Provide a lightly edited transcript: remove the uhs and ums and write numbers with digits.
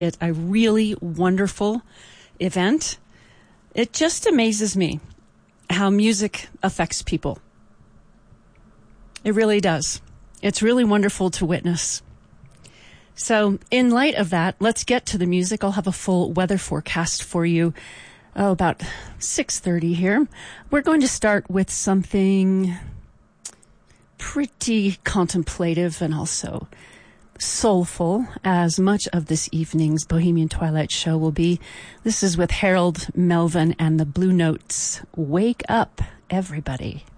It's a really wonderful event. It just amazes me how music affects people. It really does. It's really wonderful to witness. So in light of that, let's get to the music. I'll have a full weather forecast for you about 6:30 here. We're going to start with something pretty contemplative and also soulful, as much of this evening's Bohemian Twilight show will be. This is with Harold Melvin and the Blue Notes. Wake up, everybody.